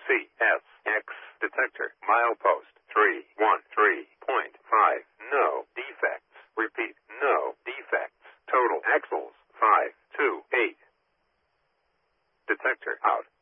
CSX detector. Milepost 313.5. No defects. Repeat, no defects. Total axles 528. Detector out.